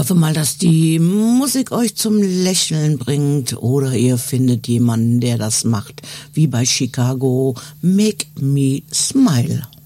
hoffe mal, dass die Musik euch zum Lächeln bringt oder ihr findet jemanden, der das macht, wie bei Chicago, Make Me Smile.